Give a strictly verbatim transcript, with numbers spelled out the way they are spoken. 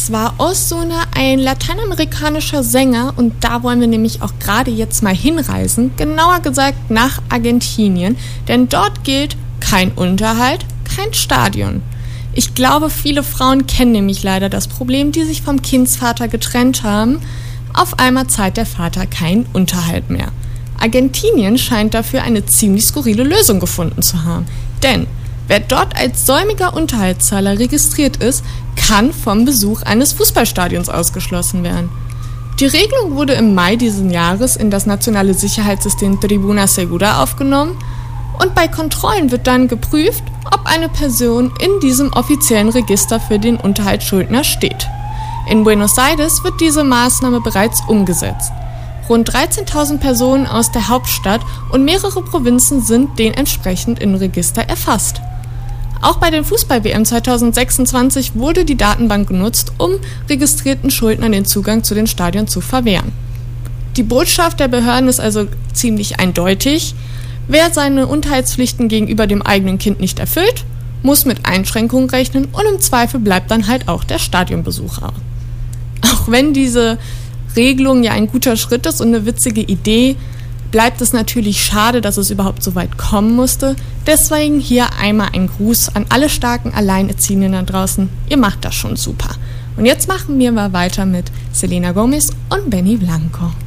zwar Osuna ein lateinamerikanischer Sänger und da wollen wir nämlich auch gerade jetzt mal hinreisen, genauer gesagt nach Argentinien, denn dort gilt kein Unterhalt, kein Stadion. Ich glaube, viele Frauen kennen nämlich leider das Problem, die sich vom Kindsvater getrennt haben. Auf einmal zahlt der Vater keinen Unterhalt mehr. Argentinien scheint dafür eine ziemlich skurrile Lösung gefunden zu haben. Denn wer dort als säumiger Unterhaltszahler registriert ist, kann vom Besuch eines Fußballstadions ausgeschlossen werden. Die Regelung wurde im Mai diesen Jahres in das nationale Sicherheitssystem Tribuna Segura aufgenommen und bei Kontrollen wird dann geprüft, ob eine Person in diesem offiziellen Register für den Unterhaltsschuldner steht. In Buenos Aires wird diese Maßnahme bereits umgesetzt. Rund dreizehntausend Personen aus der Hauptstadt und mehrere Provinzen sind dementsprechend im Register erfasst. Auch bei den Fußball-W M zwanzig sechsundzwanzig wurde die Datenbank genutzt, um registrierten Schuldnern den Zugang zu den Stadien zu verwehren. Die Botschaft der Behörden ist also ziemlich eindeutig. Wer seine Unterhaltspflichten gegenüber dem eigenen Kind nicht erfüllt, muss mit Einschränkungen rechnen und im Zweifel bleibt dann halt auch der Stadionbesuch aus. Auch wenn diese Regelung ja ein guter Schritt ist und eine witzige Idee, bleibt es natürlich schade, dass es überhaupt so weit kommen musste. Deswegen hier einmal ein Gruß an alle starken Alleinerziehenden da draußen. Ihr macht das schon super. Und jetzt machen wir mal weiter mit Selena Gomez und Benny Blanco.